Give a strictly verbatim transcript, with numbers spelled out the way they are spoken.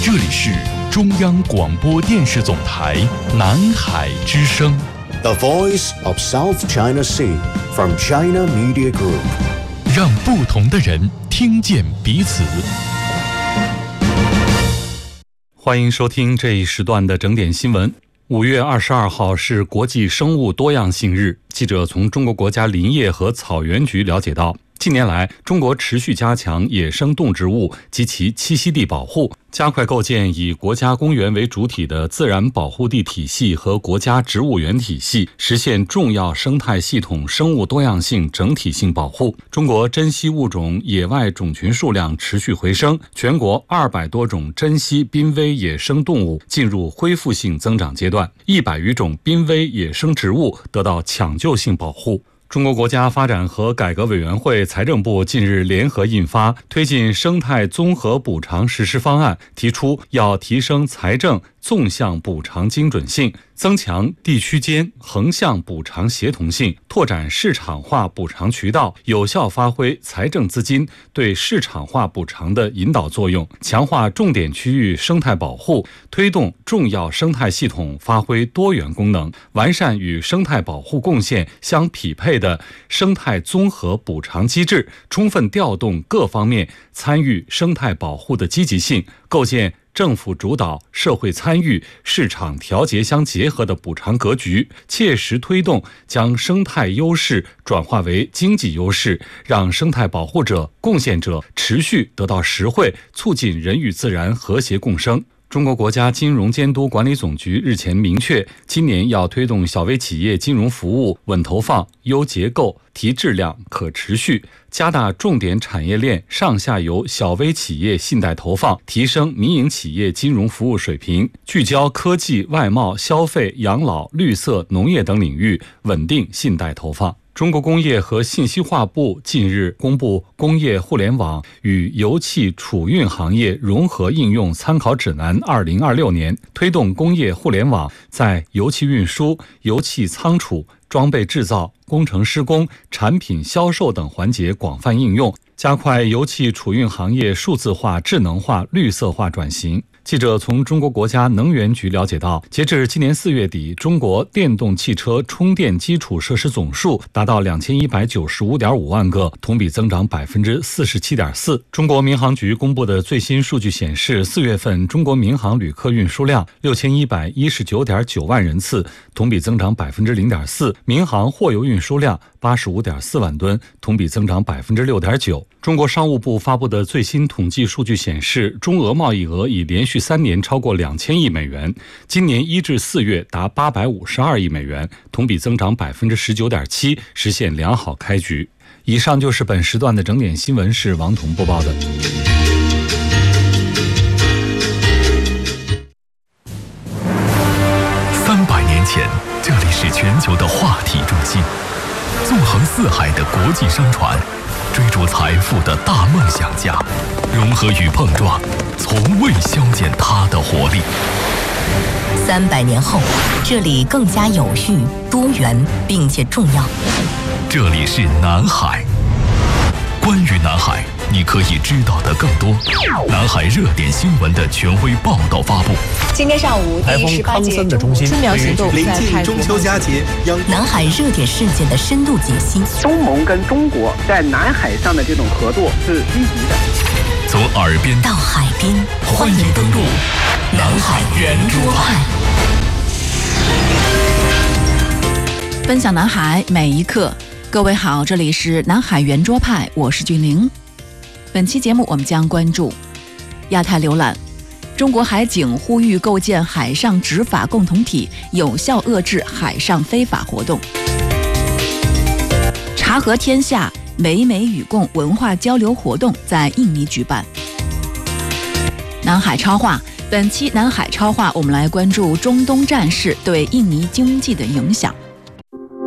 这里是中央广播电视总台南海之声 The Voice of South China Sea from China Media Group， 让不同的人听见彼此。欢迎收听这一时段的整点新闻。五月二十二号是国际生物多样性日。记者从中国国家林业和草原局了解到，近年来，中国持续加强野生动植物及其栖息地保护，加快构建以国家公园为主体的自然保护地体系和国家植物园体系，实现重要生态系统生物多样性整体性保护。中国珍稀物种野外种群数量持续回升，全国二百多种珍稀濒危野生动物进入恢复性增长阶段，一百余种濒危野生植物得到抢救性保护。中国国家发展和改革委员会、财政部近日联合印发《推进生态综合补偿实施方案》，提出要提升财政纵向补偿精准性，增强地区间横向补偿协同性，拓展市场化补偿渠道，有效发挥财政资金对市场化补偿的引导作用，强化重点区域生态保护，推动重要生态系统发挥多元功能，完善与生态保护贡献相匹配的生态综合补偿机制，充分调动各方面参与生态保护的积极性，构建政府主导、社会参与、市场调节相结合的补偿格局，切实推动将生态优势转化为经济优势，让生态保护者、贡献者持续得到实惠，促进人与自然和谐共生。中国国家金融监督管理总局日前明确，今年要推动小微企业金融服务稳投放、优结构、提质量、可持续，加大重点产业链上下游小微企业信贷投放，提升民营企业金融服务水平，聚焦科技、外贸、消费、养老、绿色、农业等领域，稳定信贷投放。中国工业和信息化部近日公布《工业互联网与油气储运行业融合应用参考指南二零二六年》，推动工业互联网在油气运输、油气仓储、装备制造、工程施工、产品销售等环节广泛应用，加快油气储运行业数字化、智能化、绿色化转型。记者从中国国家能源局了解到，截至今年四月底，中国电动汽车充电基础设施总数达到两千一百九十五点五万个，同比增长百分之四十七点四。中国民航局公布的最新数据显示，四月份中国民航旅客运输量六千一百一十九点九万人次，同比增长百分之零点四；民航货邮运输量八十五点四万吨，同比增长百分之六点九。中国商务部发布的最新统计数据显示，中俄贸易额已连续三年超过两千亿美元，今年一至四月达八百五十二亿美元，同比增长百分之十九点七，实现良好开局。以上就是本时段的整点新闻，是王彤播报的。 三百年前，这里是全球的话题中心，纵横四海的国际商船，追逐财富的大梦想家，融合与碰撞，从未消减它的活力。 三百年后，这里更加有序、多元，并且重要。 这里是南海。关于南海，你可以知道的更多。南海热点新闻的权威报道发布。 今天上午，第十八届中国春苗行动临近中秋佳节， 南海热点事件的深度解析。 东盟跟中国在南海上的这种合作是积极的。 从耳边到海边，欢迎登陆南海圆桌派。 分享南海每一刻。各位好，这里是南海圆桌派，我是俊玲。本期节目我们将关注亚太浏览，中国海警呼吁构建海上执法共同体，有效遏制海上非法活动。茶和天下美美与共文化交流活动在印尼举办。南海超话，本期南海超话我们来关注中东战事对印尼经济的影响。